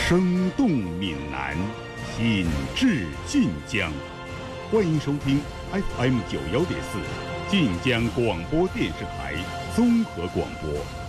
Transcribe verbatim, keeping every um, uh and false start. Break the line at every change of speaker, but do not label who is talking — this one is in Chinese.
生动闽南，品质晋江。欢迎收听 F M 九幺点四晋江广播电视台综合广播。